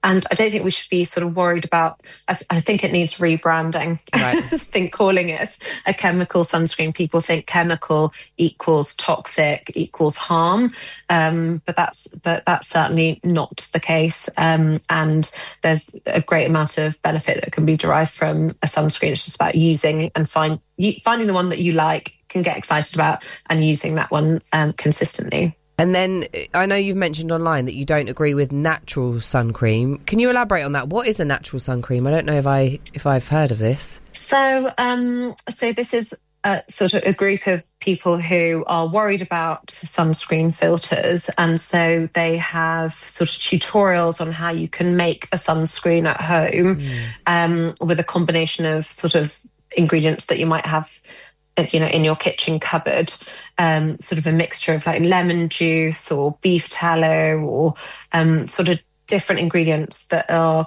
And I don't think we should be sort of worried about, I think it needs rebranding. Right. I think calling it a chemical sunscreen, people think chemical equals toxic equals harm. But that's certainly not the case. And there's a great amount of benefit that can be derived from a sunscreen. It's just about using and finding the one that you like, can get excited about, and using that one consistently. And then I know you've mentioned online that you don't agree with natural sun cream. Can you elaborate on that? What is a natural sun cream? I don't know if I've heard of this. So this is sort of a group of people who are worried about sunscreen filters, and so they have sort of tutorials on how you can make a sunscreen at home with a combination of sort of ingredients that you might have, in your kitchen cupboard, sort of a mixture of like lemon juice or beef tallow or sort of different ingredients that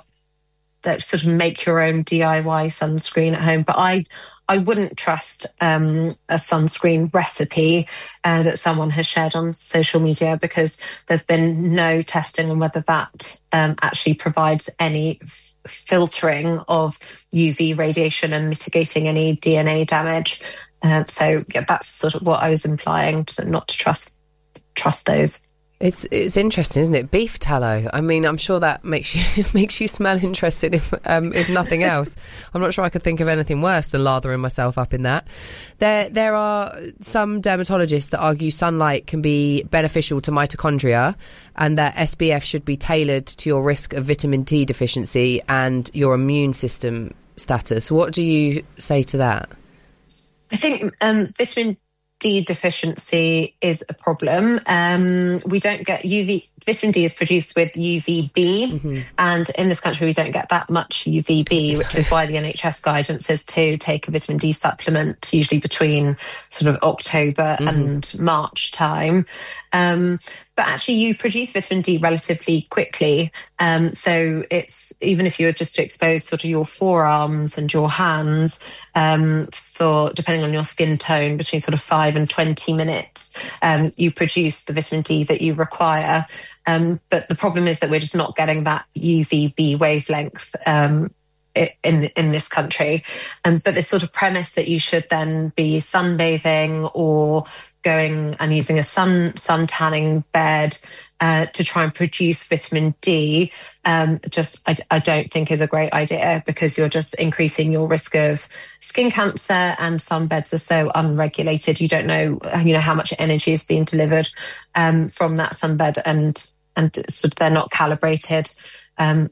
sort of make your own DIY sunscreen at home. But I wouldn't trust a sunscreen recipe that someone has shared on social media, because there's been no testing on whether that actually provides any filtering of UV radiation and mitigating any DNA damage. So that's sort of what I was implying, not to trust those. It's interesting, isn't it? Beef tallow. I mean, I'm sure that makes you smell interested, if nothing else. I'm not sure I could think of anything worse than lathering myself up in that. There are some dermatologists that argue sunlight can be beneficial to mitochondria, and that SPF should be tailored to your risk of vitamin D deficiency and your immune system status. What do you say to that? I think vitamin D deficiency is a problem. We don't get vitamin D is produced with UVB, and in this country we don't get that much UVB, which is why the NHS guidance is to take a vitamin D supplement, usually between sort of October and March time. But actually you produce vitamin D relatively quickly. So it's, even if you were just to expose sort of your forearms and your hands for, depending on your skin tone, between sort of 5 and 20 minutes, you produce the vitamin D that you require. But the problem is that we're just not getting that UVB wavelength in this country. But this sort of premise that you should then be sunbathing or going and using a sun tanning bed to try and produce vitamin D, I don't think is a great idea, because you're just increasing your risk of skin cancer, and sunbeds are so unregulated. You don't know, how much energy is being delivered from that sunbed, and sort of they're not calibrated and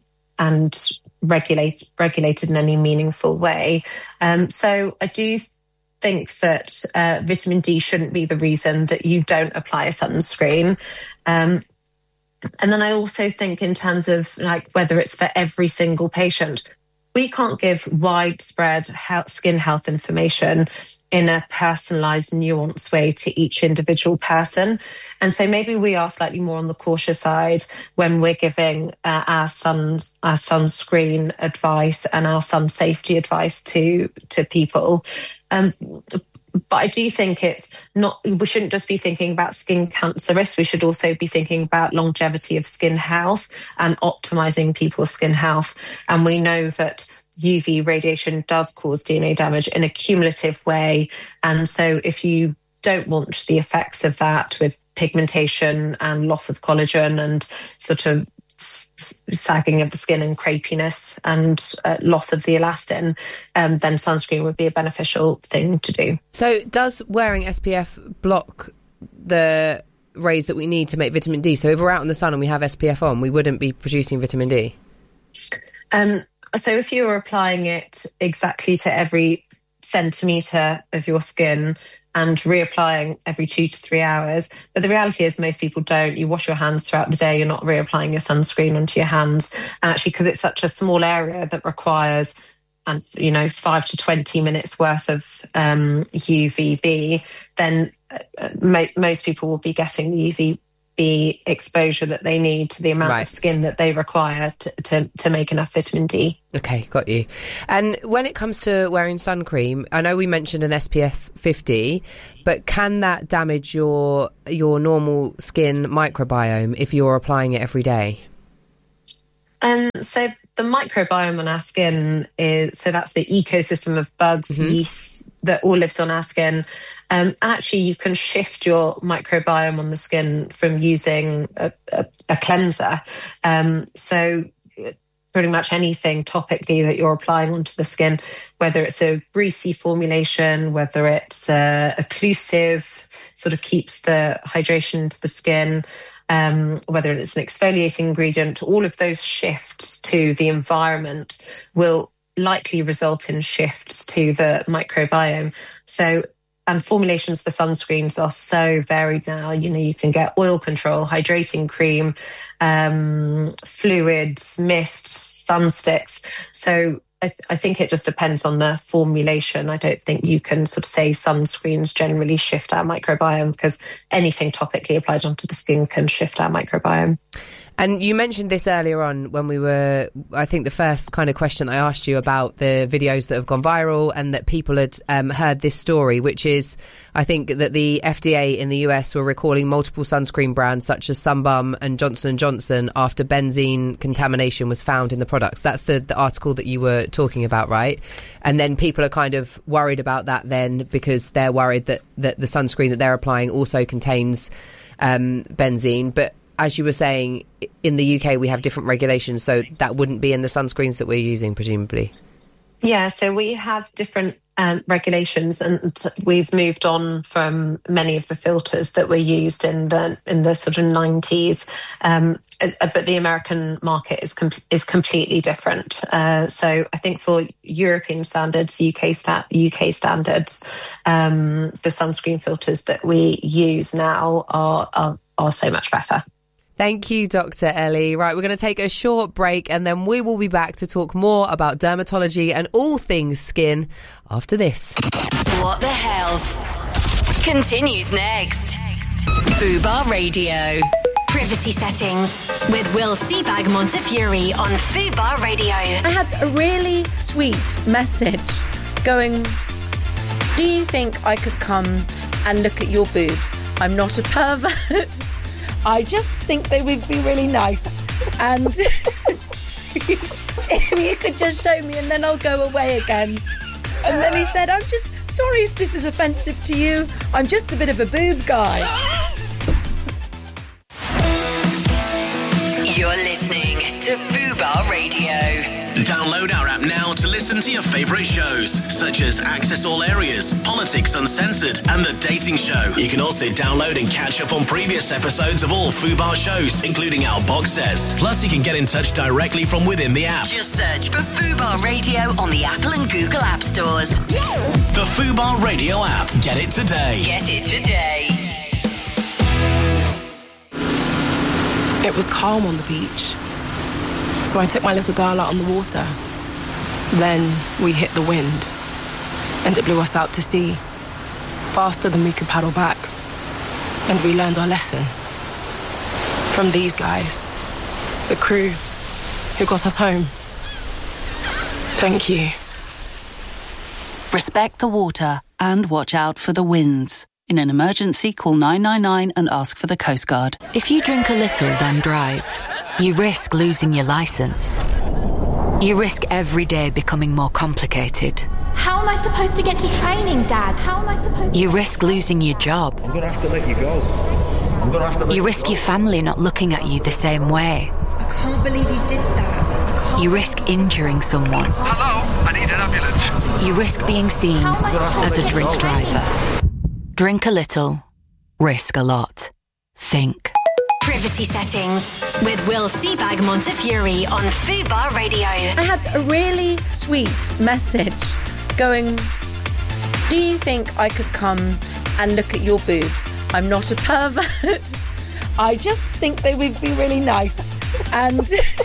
regulated in any meaningful way. So I do think that vitamin D shouldn't be the reason that you don't apply a sunscreen. And then I also think, in terms of like whether it's for every single patient, we can't give widespread skin health information in a personalised, nuanced way to each individual person. And so maybe we are slightly more on the cautious side when we're giving our sunscreen advice and our sun safety advice to people. But I do think we shouldn't just be thinking about skin cancer risk. We should also be thinking about longevity of skin health and optimizing people's skin health. And we know that UV radiation does cause DNA damage in a cumulative way. And so if you don't want the effects of that with pigmentation and loss of collagen and sort of sagging of the skin and crepiness and loss of the elastin, then sunscreen would be a beneficial thing to do. So does wearing SPF block the rays that we need to make vitamin D? So if we're out in the sun and we have SPF on, we wouldn't be producing vitamin D? So if you were applying it exactly to every centimetre of your skin and reapplying every 2 to 3 hours. But the reality is most people don't. You wash your hands throughout the day. You're not reapplying your sunscreen onto your hands. And actually, because it's such a small area that requires 5 to 20 minutes worth of UVB, then most people will be getting the UVB exposure that they need to the amount of skin that they require to make enough vitamin D. Okay, got you. And when it comes to wearing sun cream, I know we mentioned an SPF 50, but can that damage your normal skin microbiome if you're applying it every day? So the microbiome on our skin that's the ecosystem of bugs, yeast that all lives on our skin. And actually you can shift your microbiome on the skin from using a cleanser. So pretty much anything topically that you're applying onto the skin, whether it's a greasy formulation, whether it's occlusive, sort of keeps the hydration to the skin, whether it's an exfoliating ingredient, all of those shifts to the environment will likely result in shifts to the microbiome. So, and formulations for sunscreens are so varied now. You know, you can get oil control, hydrating cream, fluids, mists, sun sticks. So I think it just depends on the formulation. I don't think you can sort of say sunscreens generally shift our microbiome, because anything topically applied onto the skin can shift our microbiome. And you mentioned this earlier on when we were, I think the first kind of question I asked you about the videos that have gone viral and that people had heard this story, which is, I think that the FDA in the US were recalling multiple sunscreen brands such as Sunbum and Johnson & Johnson after benzene contamination was found in the products. That's the article that you were talking about, right? And then people are kind of worried about that then because they're worried that the sunscreen that they're applying also contains benzene. But as you were saying, in the UK, we have different regulations, so that wouldn't be in the sunscreens that we're using, presumably. Yeah, so we have different regulations, and we've moved on from many of the filters that were used in the sort of 90s. But the American market is completely different. So I think for European standards, UK standards, the sunscreen filters that we use now are so much better. Thank you, Dr. Ellie. Right, we're going to take a short break and then we will be back to talk more about dermatology and all things skin after this. What the Health continues next. Fubar Radio. Privacy settings with Will Seabag Montefiore on Fubar Radio. I had a really sweet message going, do you think I could come and look at your boobs? I'm not a pervert. I just think they would be really nice. And if you could just show me and then I'll go away again. And then he said, I'm just sorry if this is offensive to you. I'm just a bit of a boob guy. You're listening to Fubar Radio. Download our app now to listen to your favourite shows, such as Access All Areas, Politics Uncensored, and The Dating Show. You can also download and catch up on previous episodes of all Fubar shows, including our box sets. Plus, you can get in touch directly from within the app. Just search for Fubar Radio on the Apple and Google App Stores. The Fubar Radio app. Get it today. Get it today. It was calm on the beach, so I took my little girl out on the water. Then we hit the wind, and it blew us out to sea, faster than we could paddle back. And we learned our lesson from these guys, the crew who got us home. Thank you. Respect the water and watch out for the winds. In an emergency, call 999 and ask for the Coast Guard. If you drink a little, then drive, you risk losing your licence. You risk every day becoming more complicated. How am I supposed to get to training, Dad? How am I supposed to... You risk losing your job. I'm going to have to let you go. You risk your family not looking at you the same way. I can't believe you did that. You risk injuring someone. Hello, I need an ambulance. You risk being seen as a drink driver. Drink a little, risk a lot. Think. Privacy settings with Will Seabag Montefiore on Fubar Radio. I had a really sweet message going, do you think I could come and look at your boobs? I'm not a pervert. I just think they would be really nice. And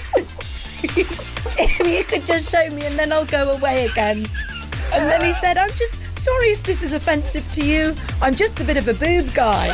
if you could just show me and then I'll go away again. And then he said, I'm just sorry if this is offensive to you. I'm just a bit of a boob guy.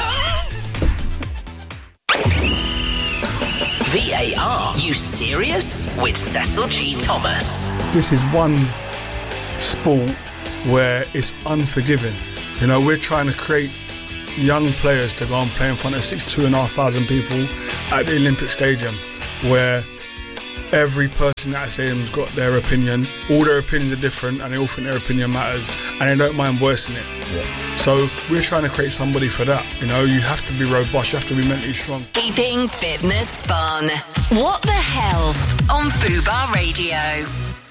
VAR, you serious? With Cecil G. Thomas. This is one sport where it's unforgiving. You know, we're trying to create young players to go and play in front of 62,500 people at the Olympic Stadium, where every person at SAM's got their opinion. All their opinions are different, and they all think their opinion matters, and they don't mind voicing it. Yeah. So we're trying to create somebody for that. You know, you have to be robust, you have to be mentally strong. Keeping fitness fun. What the Health on Fubar Radio.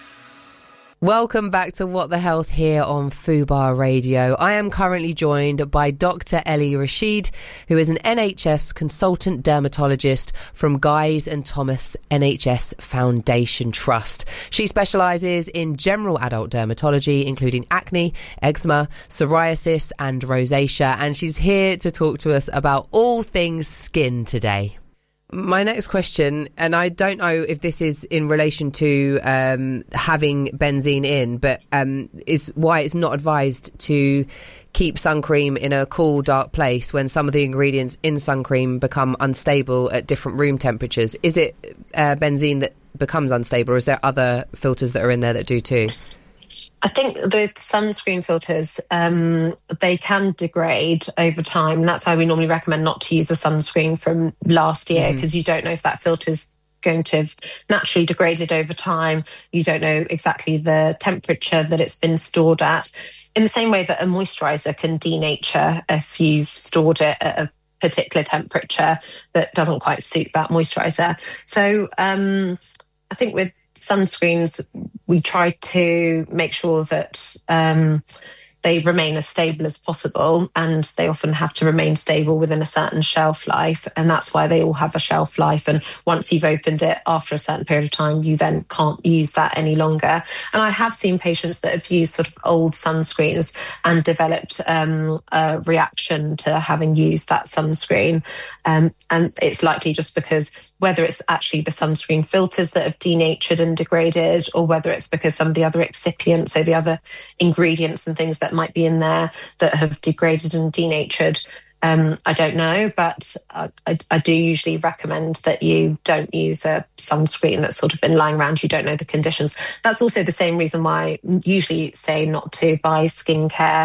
Welcome back to What the Health here on Fubar Radio. I am currently joined by Dr. Ellie Rashid, who is an NHS consultant dermatologist from Guy's and Thomas NHS Foundation Trust. She specialises in general adult dermatology, including acne, eczema, psoriasis and rosacea, and she's here to talk to us about all things skin today. My next question, and I don't know if this is in relation to having benzene in, but is why it's not advised to keep sun cream in a cool, dark place when some of the ingredients in sun cream become unstable at different room temperatures. Is it benzene that becomes unstable, or is there other filters that are in there that do too? I think the sunscreen filters, they can degrade over time. And that's why we normally recommend not to use a sunscreen from last year, because you don't know if that filter's going to have naturally degraded over time. You don't know exactly the temperature that it's been stored at. In the same way that a moisturiser can denature if you've stored it at a particular temperature that doesn't quite suit that moisturiser. So I think with sunscreens, we try to make sure that they remain as stable as possible, and they often have to remain stable within a certain shelf life, and that's why they all have a shelf life. And once you've opened it after a certain period of time, you then can't use that any longer. And I have seen patients that have used sort of old sunscreens and developed a reaction to having used that sunscreen, and it's likely just because whether it's actually the sunscreen filters that have denatured and degraded, or whether it's because some of the other excipients, so the other ingredients and things that might be in there that have degraded and denatured. I don't know, but I do usually recommend that you don't use a sunscreen that's sort of been lying around. You don't know the conditions. That's also the same reason why I usually say not to buy skincare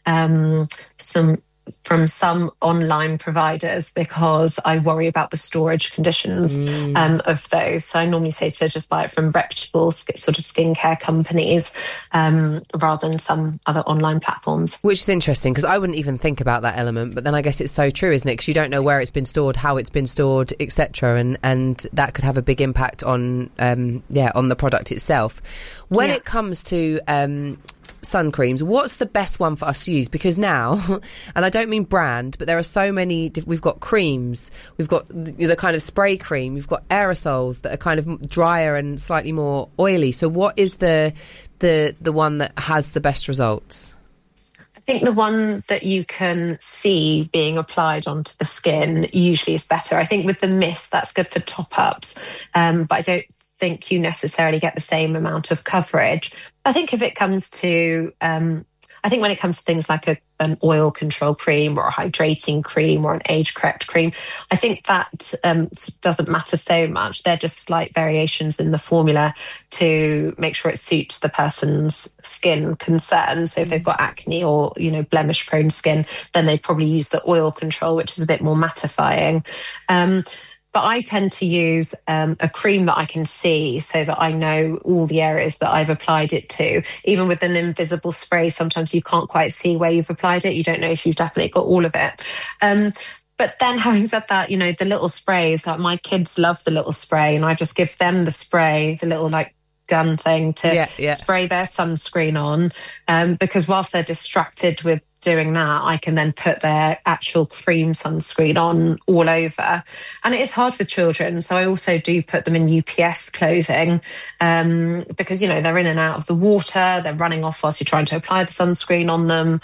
from some online providers, because I worry about the storage conditions of those. So I normally say to just buy it from reputable sort of skincare companies rather than some other online platforms. Which is interesting, because I wouldn't even think about that element, but then I guess it's so true, isn't it? Because you don't know where it's been stored, how it's been stored, etc., and that could have a big impact on on the product itself. When it comes to sun creams, what's the best one for us to use? Because now, and I don't mean brand, but there are so many, we've got creams, we've got the kind of spray cream, we've got aerosols that are kind of drier and slightly more oily. So what is the one that has the best results? I think the one that you can see being applied onto the skin usually is better. I think with the mist, that's good for top-ups, but I don't think you necessarily get the same amount of coverage. I think if it comes to, I think when it comes to things like an oil control cream or a hydrating cream or an age correct cream, I think that doesn't matter so much. They're just slight variations in the formula to make sure it suits the person's skin concern. So if they've got acne or, blemish prone skin, then they probably use the oil control, which is a bit more mattifying. But I tend to use a cream that I can see so that I know all the areas that I've applied it to. Even with an invisible spray, sometimes you can't quite see where you've applied it. You don't know if you've definitely got all of it. But then having said that, the little sprays, like my kids love the little spray, and I just give them the spray, the little gun thing to spray their sunscreen on, because whilst they're distracted with doing that, I can then put their actual cream sunscreen on all over. And it is hard with children, so I also do put them in UPF clothing, because they're in and out of the water, they're running off whilst you're trying to apply the sunscreen on them.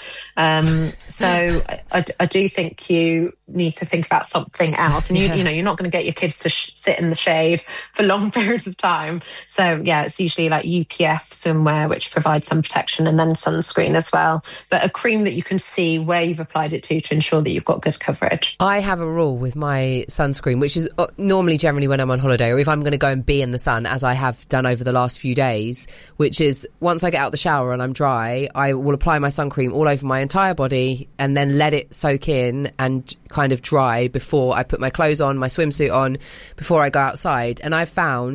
So I do think you need to think about something else, and you're not going to get your kids to sit in the shade for long periods of time. So it's usually like UPF swimwear, which provides some protection, and then sunscreen as well. But a cream that you can see where you've applied it to ensure that you've got good coverage. I have a rule with my sunscreen, which is generally when I'm on holiday, or if I'm going to go and be in the sun, as I have done over the last few days, which is once I get out the shower and I'm dry, I will apply my sun cream all over my entire body and then let it soak in and kind of dry before I put my clothes on, my swimsuit on, before I go outside. And I've found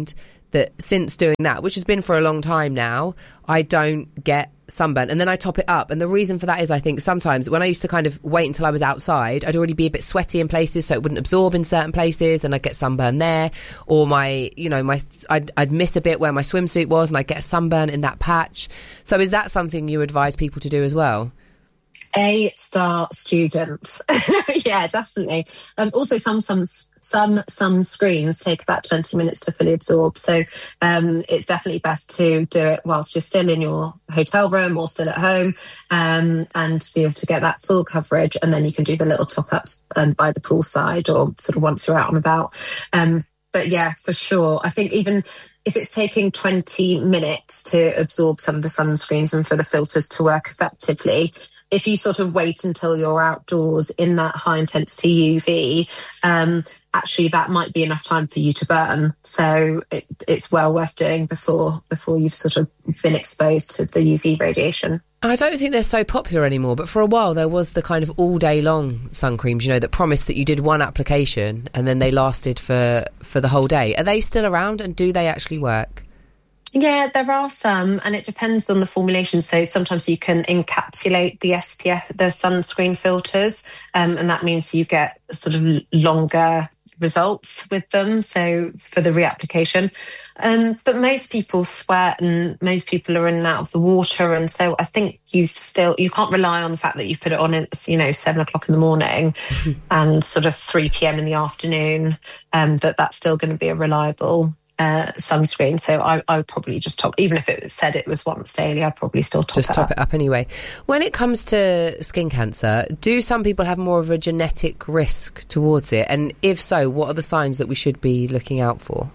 that since doing that, which has been for a long time now, I don't get sunburn. And then I top it up. And the reason for that is, I think sometimes when I used to kind of wait until I was outside, I'd already be a bit sweaty in places, so it wouldn't absorb in certain places, and I'd get sunburn there. Or I'd miss a bit where my swimsuit was, and I'd get a sunburn in that patch. So is that something you advise people to do as well? A-star student. Yeah, definitely. Also, some sunscreens take about 20 minutes to fully absorb. So it's definitely best to do it whilst you're still in your hotel room or still at home, and be able to get that full coverage. And then you can do the little top-ups by the poolside or sort of once you're out and about. But yeah, for sure. I think even if it's taking 20 minutes to absorb some of the sunscreens and for the filters to work effectively, if you sort of wait until you're outdoors in that high intensity UV, actually that might be enough time for you to burn. So it's well worth doing before you've sort of been exposed to the UV radiation. I don't think they're so popular anymore, but for a while there was the kind of all day long sun creams, that promised that you did one application and then they lasted for the whole day. Are they still around, and do they actually work? Yeah, there are some, and it depends on the formulation. So sometimes you can encapsulate the SPF, the sunscreen filters, and that means you get sort of longer results with them, so for the reapplication. But most people sweat, and most people are in and out of the water, and so I think you can't rely on the fact that you've put it on at 7 o'clock in the morning and sort of 3 p.m. in the afternoon, that's still going to be a reliable sunscreen. So I would probably just top, even if it said it was once daily, I'd probably still top it up anyway. When it comes to skin cancer, do some people have more of a genetic risk towards it? And if so, what are the signs that we should be looking out for?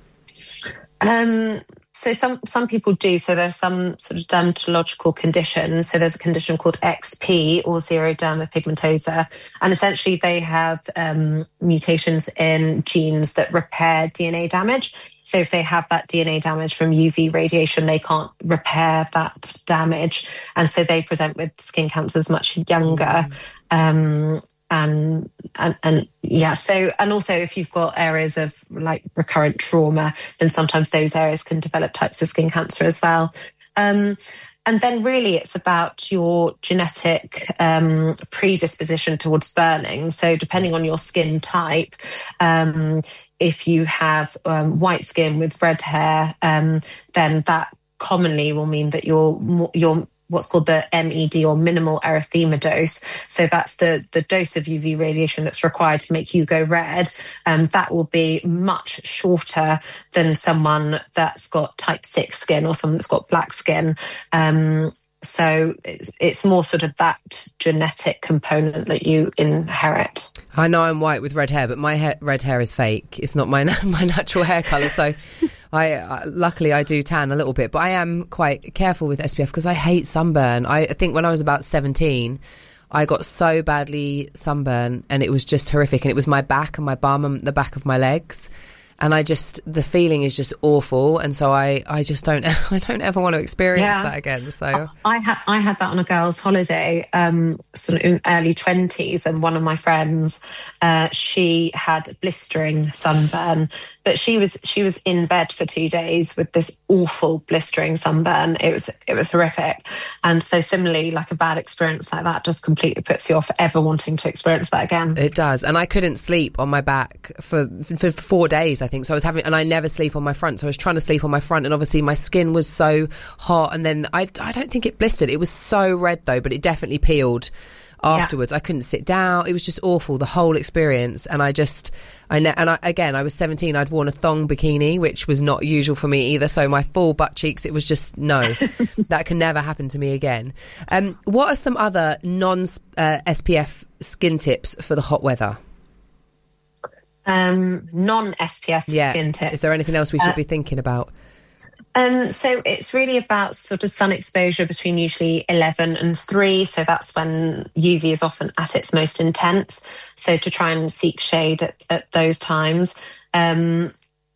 So some people do. So there's some sort of dermatological conditions. So there's a condition called XP, or xeroderma pigmentosa, and essentially they have mutations in genes that repair DNA damage. So if they have that DNA damage from UV radiation, they can't repair that damage, and so they present with skin cancers much younger. And also if you've got areas of like recurrent trauma, then sometimes those areas can develop types of skin cancer as well. And then really it's about your genetic predisposition towards burning. So depending on your skin type, if you have white skin with red hair, then that commonly will mean that you're what's called the MED, or minimal erythema dose. So that's the dose of UV radiation that's required to make you go red. That will be much shorter than someone that's got type 6 skin or someone that's got black skin. So it's more sort of that genetic component that you inherit. I know I'm white with red hair, but my red hair is fake. It's not my natural hair colour. So luckily I do tan a little bit, but I am quite careful with SPF because I hate sunburn. I think when I was about 17, I got so badly sunburned and it was just horrific. And it was my back and my bum and the back of my legs. And the feeling is just awful. And so I just don't ever want to experience that again. So I had that on a girls' holiday, sort of in early 20s. And one of my friends, she had blistering sunburn, but she was in bed for 2 days with this awful blistering sunburn. It was horrific. And so similarly, like a bad experience like that just completely puts you off ever wanting to experience that again. It does. And I couldn't sleep on my back for 4 days, I think. So I never sleep on my front. So I was trying to sleep on my front, and obviously my skin was so hot. And then I don't think it blistered. It was so red though, but it definitely peeled afterwards. I couldn't sit down. It was just awful, the whole experience. And I was 17. I'd worn a thong bikini, which was not usual for me either. So my full butt cheeks, it was just no, that can never happen to me again. What are some other non-SPF skin tips for the hot weather? Non-SPF skin tips. Is there anything else we should be thinking about? So it's really about sort of sun exposure between usually 11 and 3. So that's when UV is often at its most intense. So to try and seek shade at those times. Think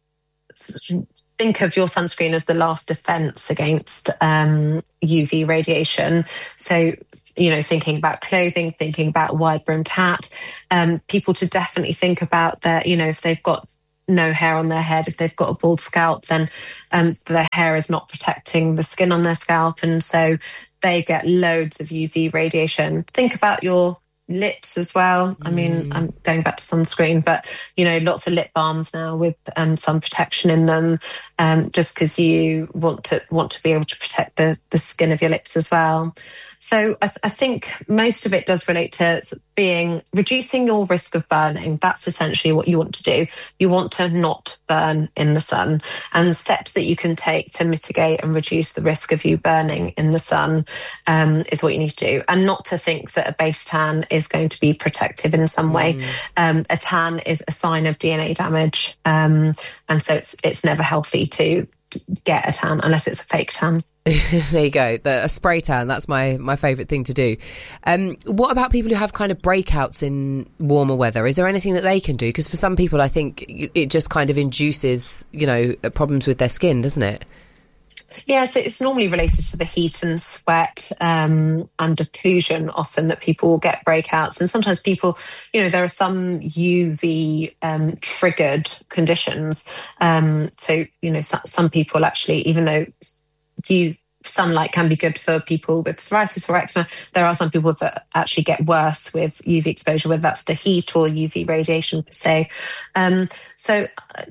of your sunscreen as the last defense against UV radiation. So, thinking about clothing, thinking about wide-brimmed hat, people to definitely think about that, if they've got no hair on their head. If they've got a bald scalp, then their hair is not protecting the skin on their scalp, and so they get loads of UV radiation. Think about your lips as well. I mean, I'm going back to sunscreen, but lots of lip balms now with sun protection in them, just because you want to be able to protect the skin of your lips as well. So I think most of it does relate to reducing your risk of burning. That's essentially what you want to do. You want to not burn in the sun, and the steps that you can take to mitigate and reduce the risk of you burning in the sun is what you need to do, and not to think that a base tan is going to be protective in some way. A tan is a sign of DNA damage, and so it's never healthy to get a tan unless it's a fake tan. There you go, a spray tan. That's my favourite thing to do. What about people who have kind of breakouts in warmer weather? Is there anything that they can do? Because for some people, I think it just kind of induces, problems with their skin, doesn't it? Yeah, so it's normally related to the heat and sweat and occlusion often that people get breakouts. And sometimes people, there are some UV triggered conditions. So, some people actually, even though sunlight can be good for people with psoriasis or eczema, there are some people that actually get worse with UV exposure, whether that's the heat or UV radiation per se. So,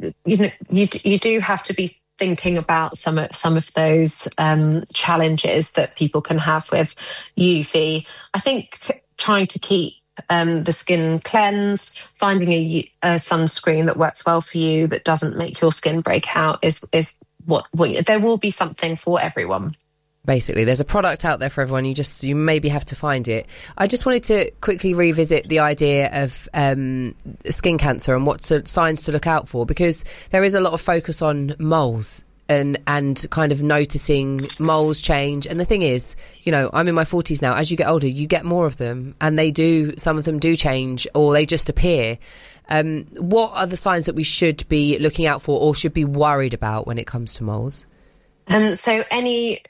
you do have to be thinking about some of those challenges that people can have with UV. I think trying to keep the skin cleansed, finding a sunscreen that works well for you, that doesn't make your skin break out is what there will be something for everyone. Basically, there's a product out there for everyone. You maybe have to find it. I just wanted to quickly revisit the idea of skin cancer and what signs to look out for, because there is a lot of focus on moles and kind of noticing moles change. And the thing is, I'm in my 40s now. As you get older, you get more of them, and some of them do change, or they just appear. What are the signs that we should be looking out for or should be worried about when it comes to moles? So any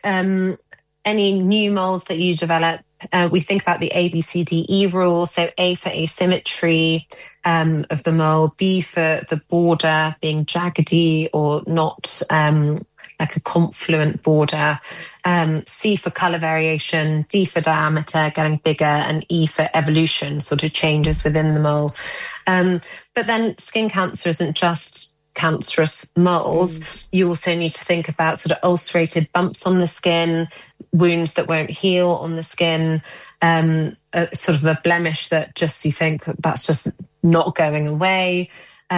new moles that you develop, we think about the ABCDE rule. So A for asymmetry of the mole, B for the border being jaggedy or not like a confluent border, C for colour variation, D for diameter getting bigger, and E for evolution, sort of changes within the mole. But then skin cancer isn't just cancerous moles. You also need to think about sort of ulcerated bumps on the skin, wounds that won't heal on the skin, sort of a blemish that just you think that's just not going away.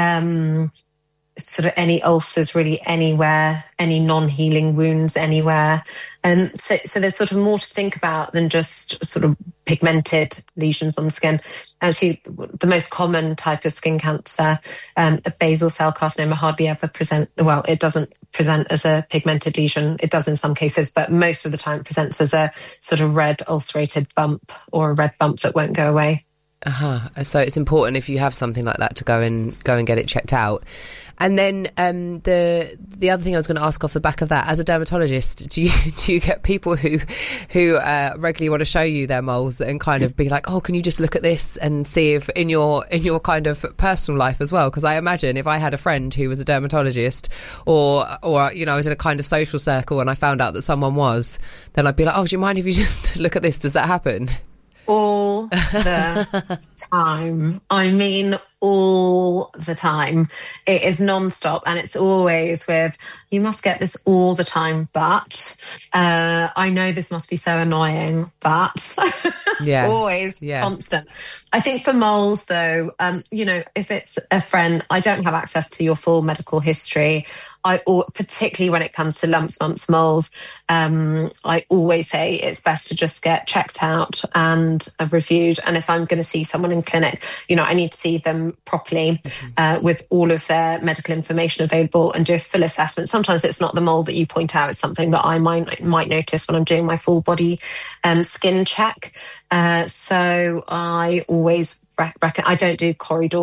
Sort of any ulcers really anywhere, any non-healing wounds anywhere. And so there's sort of more to think about than just sort of pigmented lesions on the skin. Actually, the most common type of skin cancer, basal cell carcinoma, hardly ever it doesn't present as a pigmented lesion. It does in some cases, but most of the time it presents as a sort of red ulcerated bump or a red bump that won't go away. So it's important if you have something like that to go and get it checked out. And then the other thing I was going to ask off the back of that, as a dermatologist, do you get people who regularly want to show you their moles and kind of be like, oh, can you just look at this and see if in your kind of personal life as well? Because I imagine if I had a friend who was a dermatologist or I was in a kind of social circle and I found out that someone was, then I'd be like, oh, do you mind if you just look at this? Does that happen? All the time. I mean, all the time. It is non-stop, and it's always with, you must get this all the time, but I know this must be so annoying, but it's always constant. I think for moles, though, if it's a friend, I don't have access to your full medical history. Particularly when it comes to lumps, bumps, moles, I always say it's best to just get checked out and reviewed. And if I'm going to see someone in clinic, I need to see them properly with all of their medical information available and do a full assessment. Sometimes it's not the mole that you point out; it's something that I might notice when I'm doing my full body skin check. So I always reckon I don't do corridor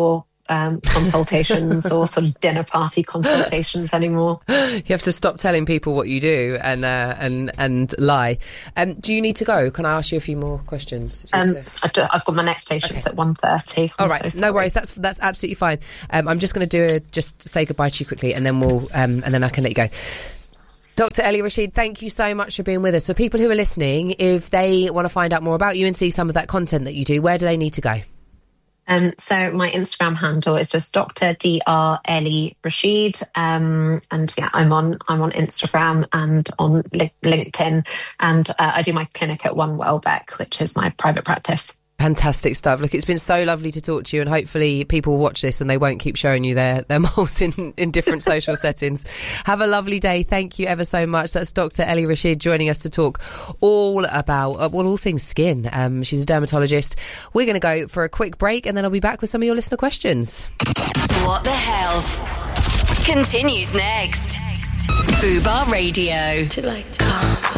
consultations or sort of dinner party consultations anymore. You have to stop telling people what you do and lie. Do you need to go? Can I ask you a few more questions? I've got my next patients at 1:30. All right, no worries. That's absolutely fine. I'm just going to just say goodbye to you quickly, and then we'll and then I can let you go. Dr. Ellie Rashid, thank you so much for being with us. For people who are listening, if they want to find out more about you and see some of that content that you do, where do they need to go? So my Instagram handle is just Dr. Dr. Ellie Rashid, and yeah, I'm on Instagram and on LinkedIn, and I do my clinic at One Welbeck, which is my private practice. Fantastic stuff. Look, it's been so lovely to talk to you, and hopefully people will watch this and they won't keep showing you their moles in different social settings. Have a lovely day. Thank you ever so much. That's Dr. Ellie Rashid joining us to talk all about, all things skin. She's a dermatologist. We're going to go for a quick break, and then I'll be back with some of your listener questions. What the Health continues next. Fubar Radio.